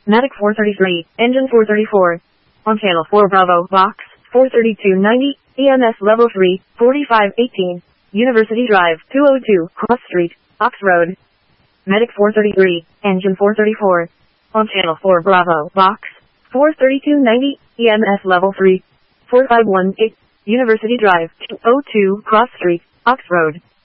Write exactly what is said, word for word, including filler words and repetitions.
Medic four thirty-three, Engine four thirty-four. On Channel four Bravo, Box four thirty-two ninety, E M S Level three, forty-five eighteen, University Drive, two oh two, Cross Street, Ox Road. Medic four thirty-three, Engine four thirty-four. On Channel four Bravo, Box four thirty-two ninety, E M S Level three, four five one eight, University Drive, two oh two, Cross Street, Ox Road.